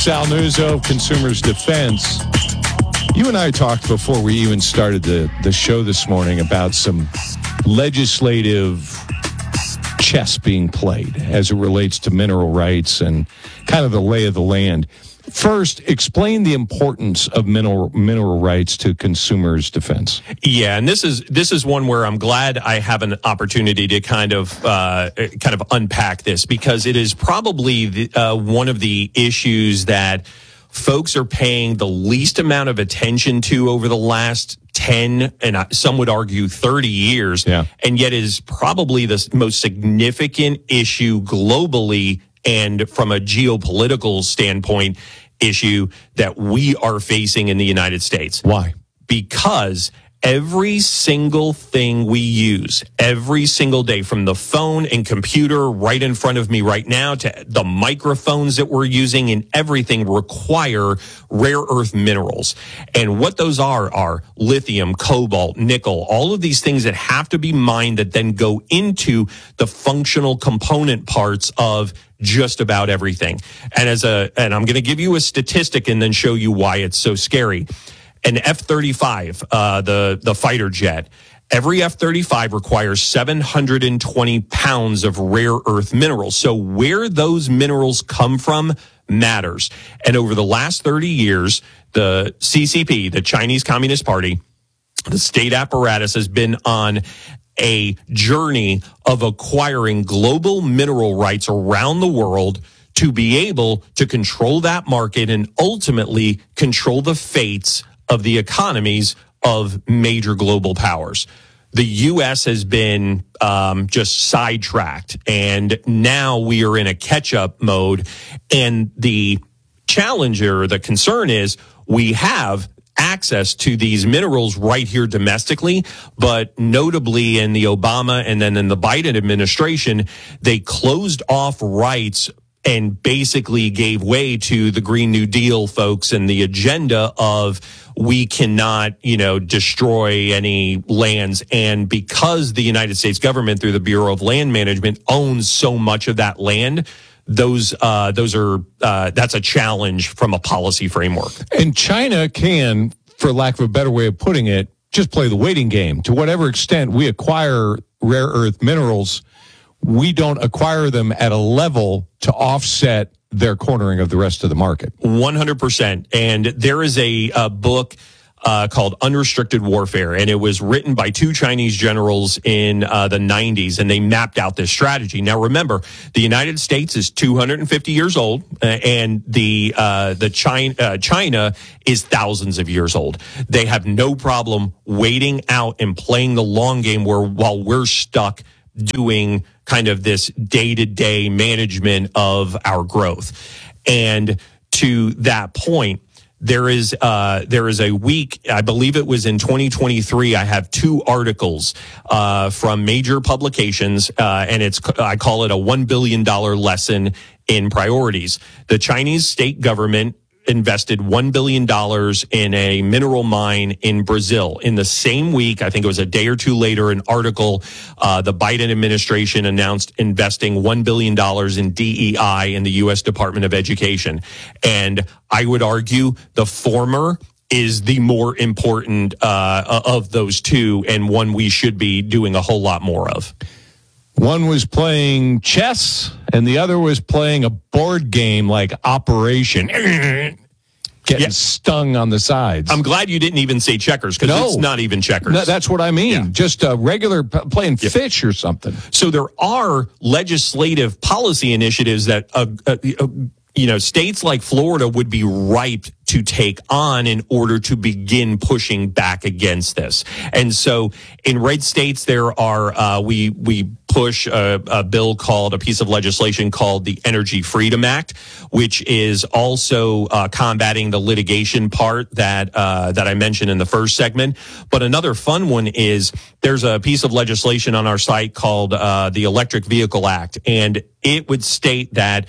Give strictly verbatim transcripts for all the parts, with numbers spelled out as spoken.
Sal Nuzzo of Consumers Defense. You and I talked before we even started the, the show this morning about some legislative chess being played as it relates to mineral rights and kind of the lay of the land. First, explain the importance of mineral mineral rights to Consumers Defense. Yeah, and this is this is one where I'm glad I have an opportunity to kind of uh, kind of unpack this, because it is probably the, uh, one of the issues that folks are paying the least amount of attention to over the last ten, and some would argue thirty years, yeah. and yet is probably the most significant issue globally and from a geopolitical standpoint issue that we are facing in the United States. Why? Because every single thing we use every single day, from the phone and computer right in front of me right now to the microphones that we're using, and everything require rare earth minerals. And what those are are lithium, cobalt, nickel, all of these things that have to be mined that then go into the functional component parts of just about everything. And as a, and I'm going to give you a statistic and then show you why it's so scary. An F thirty-five, uh, the, the fighter jet, every F thirty-five requires seven hundred twenty pounds of rare earth minerals. So where those minerals come from matters. And over the last thirty years, the C C P, the Chinese Communist Party, the state apparatus has been on a journey of acquiring global mineral rights around the world to be able to control that market and ultimately control the fates of the economies of major global powers. The U S has been um, just sidetracked, and now we are in a catch-up mode. And the challenge or the concern is we have access to these minerals right here domestically, but notably in the Obama and then in the Biden administration, they closed off rights and basically gave way to the Green New Deal folks and the agenda of we cannot, you know, destroy any lands. And because the United States government through the Bureau of Land Management owns so much of that land, those uh, those are uh, that's a challenge from a policy framework. And China can, for lack of a better way of putting it, just play the waiting game. To whatever extent we acquire rare earth minerals, we don't acquire them at a level to offset their cornering of the rest of the market. one hundred percent. And there is a, a book uh, called Unrestricted Warfare, and it was written by two Chinese generals in uh, the nineties, and they mapped out this strategy. Now, remember, the United States is two hundred fifty years old, uh, and the uh, the China, uh, China is thousands of years old. They have no problem waiting out and playing the long game where while we're stuck doing kind of this day-to-day management of our growth. And to that point, there is uh, there is a week, I believe it was in twenty twenty-three, I have two articles uh, from major publications, uh, and it's I call it a one billion dollars lesson in priorities. The Chinese state government invested one billion dollars in a mineral mine in Brazil. In the same week, I think it was a day or two later, an article, uh, the Biden administration announced investing one billion dollars in D E I in the U S Department of Education. And I would argue the former is the more important uh, of those two, and one we should be doing a whole lot more of. One was playing chess, and the other was playing a board game like Operation. Getting yeah. stung on the sides. I'm glad you didn't even say checkers, because no. it's not even checkers. No, that's what I mean. Yeah. Just a regular p- playing yeah. fish or something. So there are legislative policy initiatives that, uh, uh, uh, you know, states like Florida would be ripe to take on in order to begin pushing back against this. And so in red states, there are, uh, we, we push a, a bill called, a piece of legislation called the Energy Freedom Act, which is also uh, combating the litigation part that, uh, that I mentioned in the first segment. But another fun one is there's a piece of legislation on our site called uh, the Electric Vehicle Act, and it would state that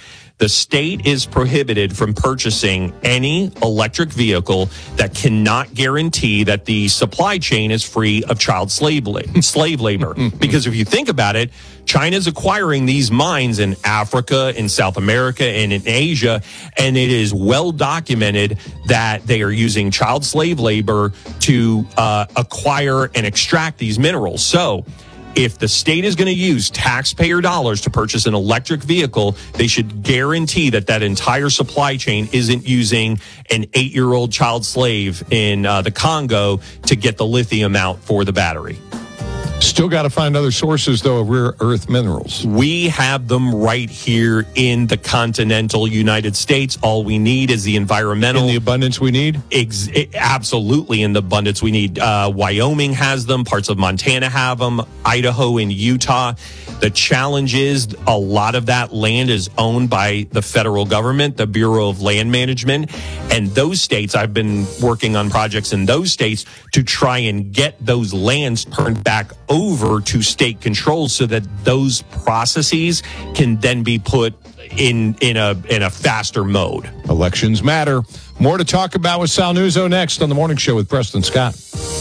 The state is prohibited from purchasing any electric vehicle that cannot guarantee that the supply chain is free of child slave, la- slave labor. Because if you think about it, China's acquiring these mines in Africa, in South America, and in Asia, and it is well documented that they are using child slave labor to uh, acquire and extract these minerals. So if the state is going to use taxpayer dollars to purchase an electric vehicle, they should guarantee that that entire supply chain isn't using an eight-year-old child slave in uh, the Congo to get the lithium out for the battery. Still got to find other sources, though, of rare earth minerals. We have them right here in the continental United States. All we need is the environmental. In the abundance we need? Ex- absolutely in the abundance we need. Uh, Wyoming has them. Parts of Montana have them. Idaho and Utah. The challenge is a lot of that land is owned by the federal government, the Bureau of Land Management. And those states, I've been working on projects in those states to try and get those lands turned back over to state control so that those processes can then be put in in a in a faster mode. Elections matter. More to talk about with Sal Nuzzo next on The Morning Show with Preston Scott.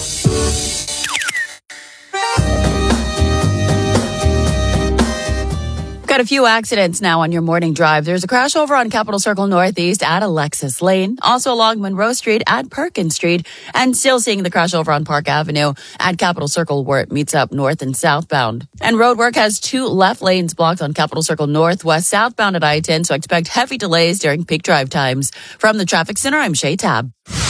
Got a few accidents now on your morning drive. There's a crash over on Capitol Circle Northeast at Alexis Lane, also along Monroe Street at Perkins Street, and still seeing the crash over on Park Avenue at Capitol Circle where it meets up north and southbound. And road work has two left lanes blocked on Capitol Circle Northwest southbound at I ten, so expect heavy delays during peak drive times. From the Traffic Center, I'm Shay Tab.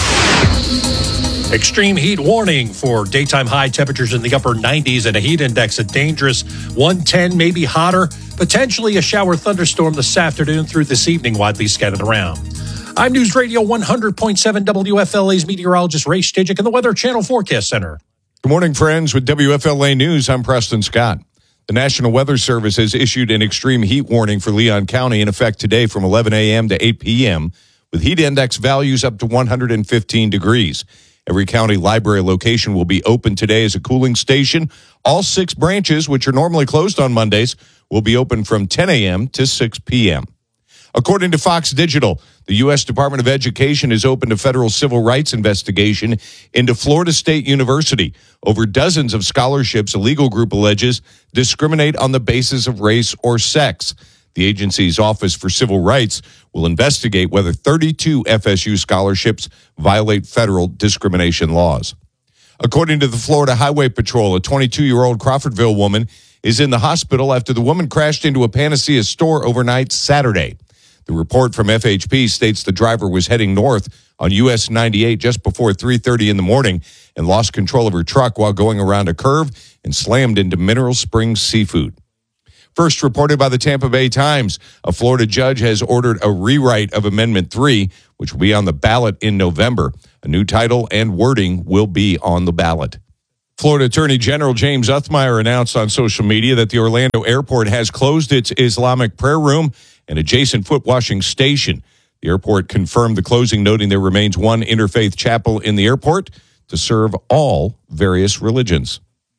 Extreme heat warning for daytime high temperatures in the upper nineties and a heat index at dangerous one ten, maybe hotter. Potentially a shower thunderstorm this afternoon through this evening, widely scattered around. I'm News Radio one hundred point seven W F L A's meteorologist Ray Stijik in the Weather Channel Forecast Center. Good morning, friends. With W F L A News, I'm Preston Scott. The National Weather Service has issued an extreme heat warning for Leon County in effect today from eleven a.m. to eight p.m. with heat index values up to one hundred fifteen degrees. Every county library location will be open today as a cooling station. All six branches, which are normally closed on Mondays, will be open from ten a.m. to six p.m. According to Fox Digital, the U S Department of Education has opened a federal civil rights investigation into Florida State University over dozens of scholarships a legal group alleges discriminate on the basis of race or sex. The agency's Office for Civil Rights will investigate whether thirty-two F S U scholarships violate federal discrimination laws. According to the Florida Highway Patrol, a twenty-two-year-old Crawfordville woman is in the hospital after the woman crashed into a Panacea store overnight Saturday. The report from F H P states the driver was heading north on U S ninety-eight just before three thirty in the morning and lost control of her truck while going around a curve and slammed into Mineral Springs Seafood. First reported by the Tampa Bay Times, a Florida judge has ordered a rewrite of Amendment three, which will be on the ballot in November. A new title and wording will be on the ballot. Florida Attorney General James Uthmeier announced on social media that the Orlando airport has closed its Islamic prayer room and adjacent foot washing station. The airport confirmed the closing, noting there remains one interfaith chapel in the airport to serve all various religions.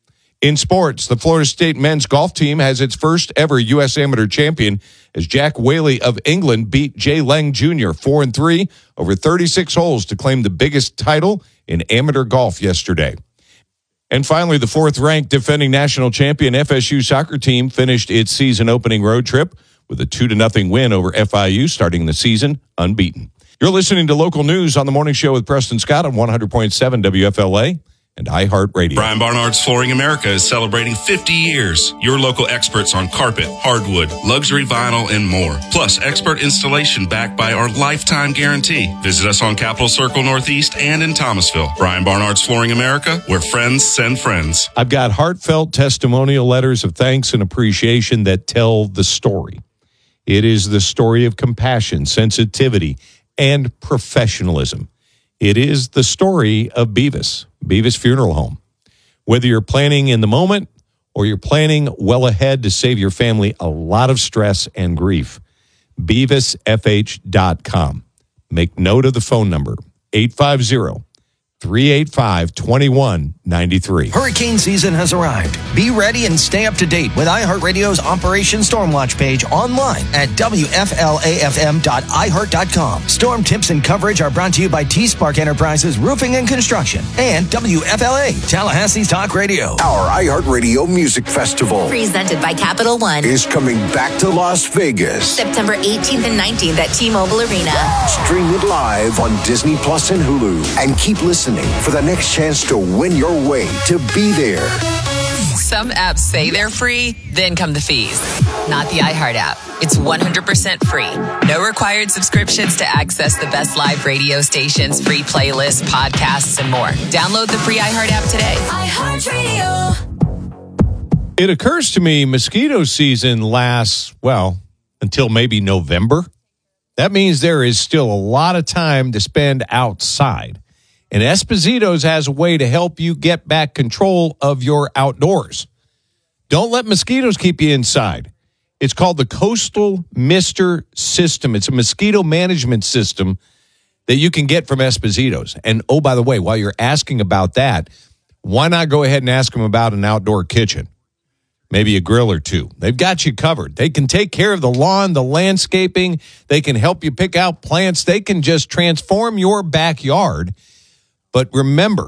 In sports, the Florida State men's golf team has its first ever U S amateur champion as Jack Whaley of England beat Jay Leng Junior four and three over thirty-six holes to claim the biggest title in amateur golf yesterday. And finally, the fourth-ranked defending national champion F S U soccer team finished its season-opening road trip with a two to nothing win over F I U, starting the season unbeaten. You're listening to local news on the Morning Show with Preston Scott on one hundred point seven W F L A and iHeartRadio. Brian Barnard's Flooring America is celebrating fifty years. Your local experts on carpet, hardwood, luxury vinyl, and more. Plus, expert installation backed by our lifetime guarantee. Visit us on Capitol Circle Northeast and in Thomasville. Brian Barnard's Flooring America, where friends send friends. I've got heartfelt testimonial letters of thanks and appreciation that tell the story. It is the story of compassion, sensitivity, and professionalism. It is the story of Beavis, Beavis Funeral Home. Whether you're planning in the moment or you're planning well ahead to save your family a lot of stress and grief, beavis f h dot com. Make note of the phone number, eight five zero, three eight five, two one ninety-three. Hurricane season has arrived. Be ready and stay up to date with iHeartRadio's Operation Stormwatch page online at W F L A F M dot i heart dot com. Storm tips and coverage are brought to you by T-Spark Enterprises Roofing and Construction and W F L A, Tallahassee's Talk Radio. Our iHeartRadio Music Festival, presented by Capital One, is coming back to Las Vegas. September eighteenth and nineteenth at T-Mobile Arena. Stream it live on Disney Plus and Hulu. And keep listening for the next chance to win your way to be there. Some apps say they're free, then come the fees. Not the iHeart app. It's one hundred percent free. No required subscriptions to access the best live radio stations, free playlists, podcasts, and more. Download the free iHeart app today. iHeartRadio. It occurs to me mosquito season lasts, well, until maybe November. That means there is still a lot of time to spend outside. And Esposito's has a way to help you get back control of your outdoors. Don't let mosquitoes keep you inside. It's called the Coastal Mister System. It's a mosquito management system that you can get from Esposito's. And, oh, by the way, while you're asking about that, why not go ahead and ask them about an outdoor kitchen? Maybe a grill or two. They've got you covered. They can take care of the lawn, the landscaping. They can help you pick out plants. They can just transform your backyard. But remember,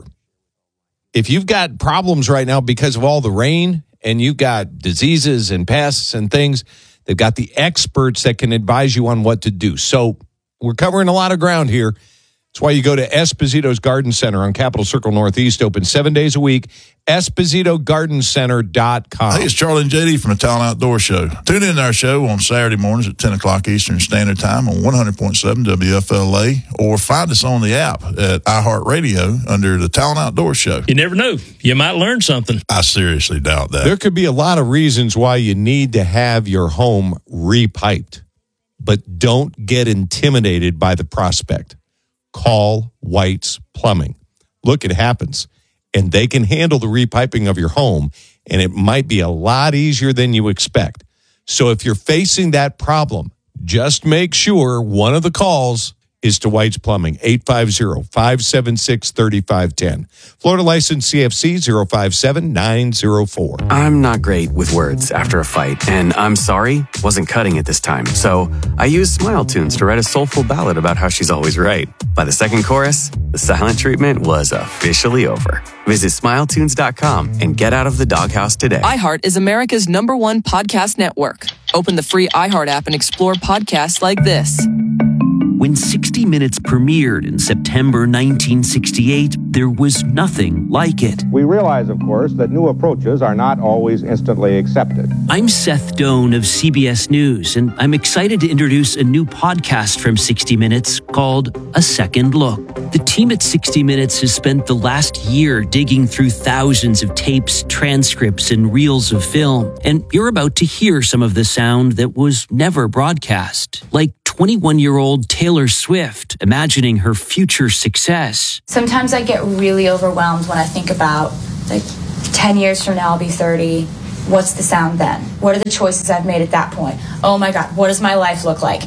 if you've got problems right now because of all the rain and you've got diseases and pests and things, they've got the experts that can advise you on what to do. So we're covering a lot of ground here. That's why you go to Esposito's Garden Center on Capitol Circle Northeast, open seven days a week, esposito garden center dot com. Hey, it's Charlie and J D from the Talent Outdoor Show. Tune in to our show on Saturday mornings at ten o'clock Eastern Standard Time on one hundred point seven W F L A, or find us on the app at iHeartRadio under the Talent Outdoor Show. You never know. You might learn something. I seriously doubt that. There could be a lot of reasons why you need to have your home repiped, but don't get intimidated by the prospect. Call White's Plumbing. Look, it happens. And they can handle the repiping of your home, and it might be a lot easier than you expect. So if you're facing that problem, just make sure one of the calls is to White's Plumbing, eight five zero, five seven six, three five one zero. Florida license C F C zero five seven nine zero four. I'm not great with words after a fight, and I'm sorry wasn't cutting it this time. So I used Smile Tunes to write a soulful ballad about how she's always right. By the second chorus, the silent treatment was officially over. Visit smile tunes dot com and get out of the doghouse today. iHeart is America's number one podcast network. Open the free iHeart app and explore podcasts like this. When sixty minutes premiered in September nineteen sixty-eight, there was nothing like it. We realize, of course, that new approaches are not always instantly accepted. I'm Seth Doan of C B S News, and I'm excited to introduce a new podcast from sixty minutes called A Second Look. The team at sixty minutes has spent the last year digging through thousands of tapes, transcripts, and reels of film, and you're about to hear some of the sound that was never broadcast, like twenty-one-year-old Taylor Swift imagining her future success. Sometimes I get really overwhelmed when I think about, like, ten years from now I'll be thirty. What's the sound then? What are the choices I've made at that point? Oh my God, what does my life look like?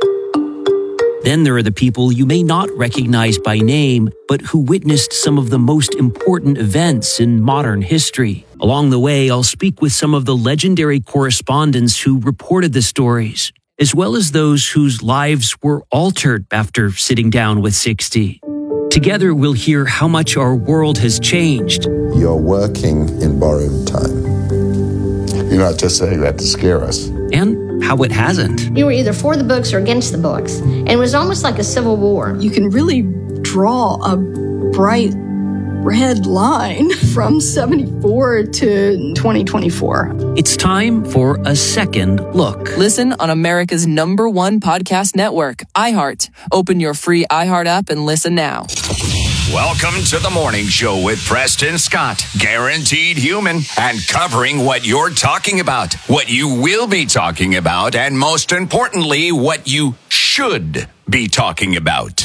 Then there are the people you may not recognize by name, but who witnessed some of the most important events in modern history. Along the way, I'll speak with some of the legendary correspondents who reported the stories, as well as those whose lives were altered after sitting down with sixty. Together, we'll hear how much our world has changed. You're working in borrowed time. You're not just saying that to scare us. And how it hasn't. You were either for the books or against the books. And it was almost like a civil war. You can really draw a bright red line from seventy-four to twenty twenty-four. It's time for A Second Look. Listen on America's number one podcast network, iHeart. Open your free iHeart app and listen now. Welcome to the morning show with Preston Scott. Guaranteed human and covering what you're talking about, what you will be talking about, and most importantly, what you should be talking about.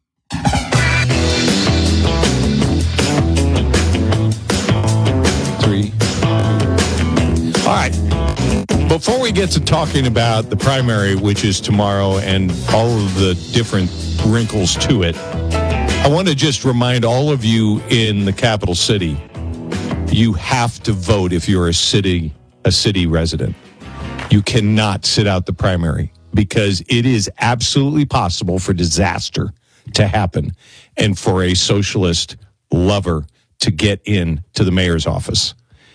Three. All right. Before we get to talking about the primary, which is tomorrow, and all of the different wrinkles to it, I want to just remind all of you in the capital city You have to vote if you're a city a city resident. You cannot sit out the primary because it is absolutely possible for disaster to happen and for a socialist lover to get in to the mayor's office.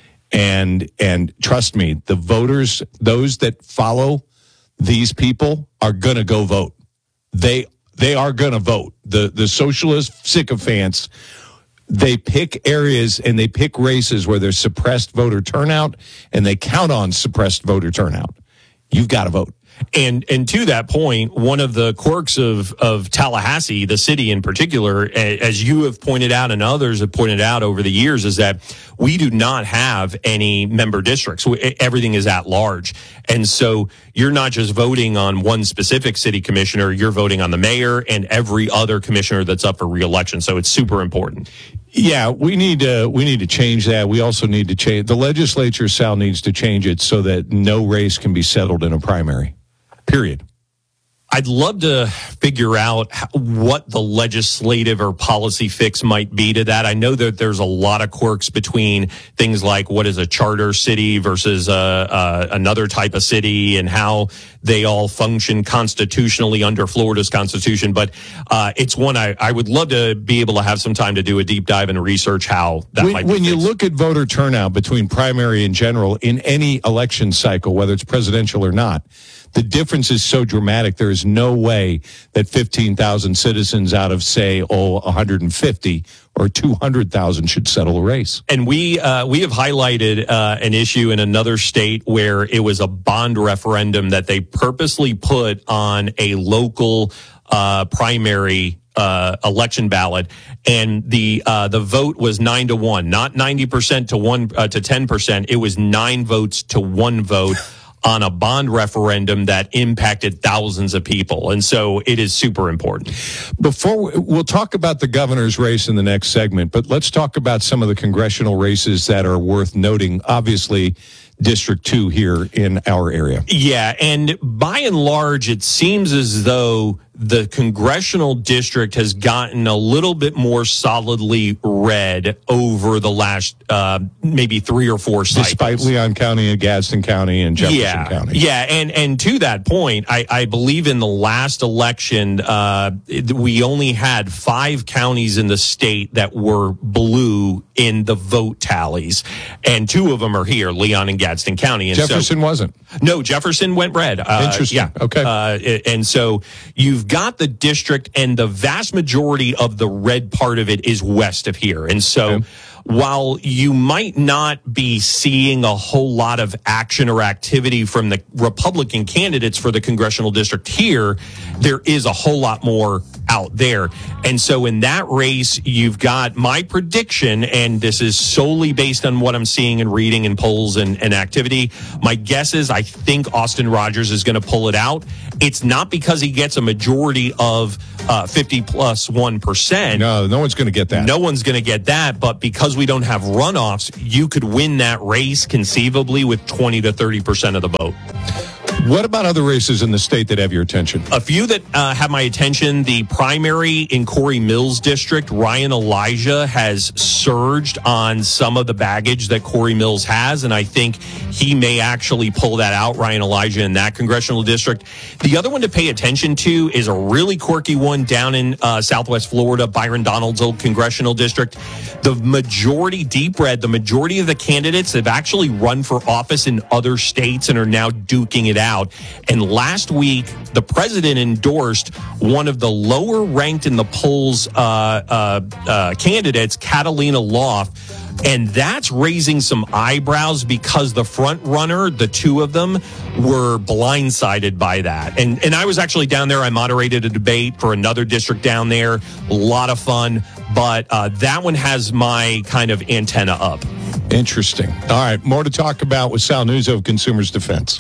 And and trust me, the voters, those that follow these people are going to go vote. They they are going to vote. The the socialist sycophants, they pick areas and they pick races where there's suppressed voter turnout, and they count on suppressed voter turnout. You've got to vote. And and to that point, one of the quirks of, of Tallahassee, the city in particular, as you have pointed out and others have pointed out over the years, is that we do not have any member districts. Everything is at large. And so you're not just voting on one specific city commissioner, you're voting on the mayor and every other commissioner that's up for re-election. So it's super important. Yeah, we need to we need to change that. We also need to change the legislature. Sal needs to change it so that no race can be settled in a primary. Period. I'd love to figure out how, what the legislative or policy fix might be to that. I know that there's a lot of quirks between things like what is a charter city versus uh, uh, another type of city and how they all function constitutionally under Florida's constitution. But uh, it's one I, I would love to be able to have some time to do a deep dive and research how that when, might be When fixed. you look at voter turnout between primary and general in any election cycle, whether it's presidential or not, the difference is so dramatic. There is no way that fifteen thousand citizens out of, say, oh, one hundred fifty or two hundred thousand should settle a race. And we uh, we have highlighted uh, an issue in another state where it was a bond referendum that they purposely put on a local uh, primary uh, election ballot, and the uh, the vote was nine to one, not ninety percent to one uh, to ten percent. It was nine votes to one vote. On a bond referendum that impacted thousands of people. And so it is super important. Before we, we'll talk about the governor's race in the next segment, but let's talk about some of the congressional races that are worth noting. Obviously, District two here in our area. Yeah, and by and large, it seems as though the congressional district has gotten a little bit more solidly red over the last uh, maybe three or four cycles. Despite Leon County and Gadsden County and Jefferson yeah, County. Yeah, and, and to that point, I, I believe in the last election, uh, we only had five counties in the state that were blue in the vote tallies, and two of them are here, Leon and Gadsden County. And Jefferson so, wasn't. No, Jefferson went red. Uh, Interesting. Yeah. Okay. Uh, and so you've got the district, and the vast majority of the red part of it is west of here. And so okay. while you might not be seeing a whole lot of action or activity from the Republican candidates for the congressional district here, there is a whole lot more out there. And so in that race, you've got my prediction, and this is solely based on what I'm seeing and reading in polls and, and activity. My guess is I think Austin Rogers is going to pull it out. It's not because he gets a majority of uh, fifty plus one percent. No, no one's going to get that. No one's going to get that. But because we don't have runoffs, you could win that race conceivably with twenty to thirty percent of the vote. What about other races in the state that have your attention? A few that uh, have my attention. The primary in Corey Mills district, Ryan Elijah has surged on some of the baggage that Corey Mills has, and I think he may actually pull that out, Ryan Elijah, in that congressional district. The other one to pay attention to is a really quirky one down in uh, Southwest Florida, Byron Donald's old congressional district. The majority, deep red, the majority of the candidates have actually run for office in other states and are now duking it out. And last week, the president endorsed one of the lower ranked in the polls uh, uh, uh, candidates, Catalina Loft. And that's raising some eyebrows because the front runner, the two of them, were blindsided by that. And and I was actually down there. I moderated a debate for another district down there. A lot of fun. But uh, that one has my kind of antenna up. Interesting. All right. More to talk about with Sal Nuzzo of Consumers Defense.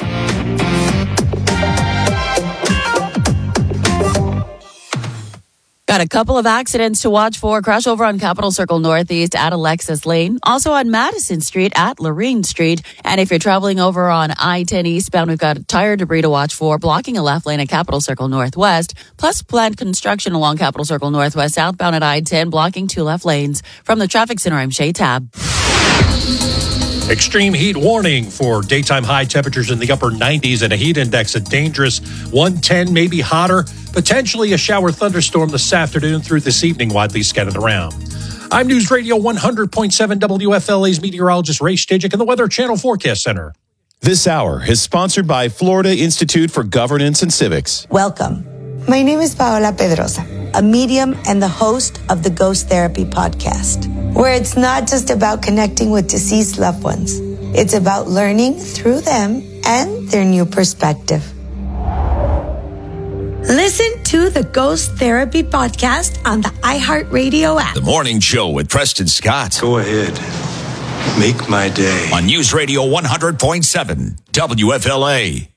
Got a couple of accidents to watch for. Crash over on Capitol Circle Northeast at Alexis Lane. Also on Madison Street at Lorraine Street. And if you're traveling over on I ten eastbound, we've got tire debris to watch for, blocking a left lane at Capitol Circle Northwest. Plus planned construction along Capitol Circle Northwest southbound at I ten, blocking two left lanes. From the traffic center, I'm Shay Tab. Extreme heat warning for daytime high temperatures in the upper nineties and a heat index of dangerous one ten, maybe hotter. Potentially a shower thunderstorm this afternoon through this evening, widely scattered around. I'm News Radio one hundred point seven W F L A's meteorologist Ray Stajic in the Weather Channel Forecast Center. This hour is sponsored by Florida Institute for Governance and Civics. Welcome. My name is Paola Pedrosa, a medium and the host of the Ghost Therapy podcast, where it's not just about connecting with deceased loved ones. It's about learning through them and their new perspective. Listen to the Ghost Therapy podcast on the iHeartRadio app. The Morning Show with Preston Scott. Go ahead. Make my day. On News Radio one hundred point seven W F L A.